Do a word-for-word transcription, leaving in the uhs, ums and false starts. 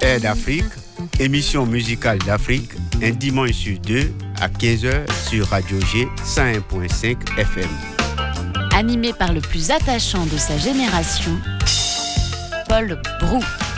Air d'Afrique, émission musicale d'Afrique, un dimanche sur deux à quinze heures sur Radio G cent un virgule cinq F M. Animé par le plus attachant de sa génération, Paul Brou.